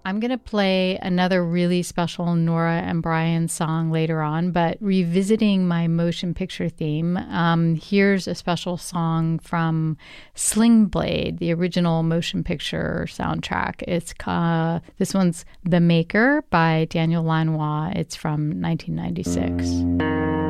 I'm going to play another really special Nora and Brian song later on, but revisiting my motion picture theme, here's a special song from Sling Blade, the original motion picture soundtrack. This one's The Maker by Daniel Lanois. It's from 1996.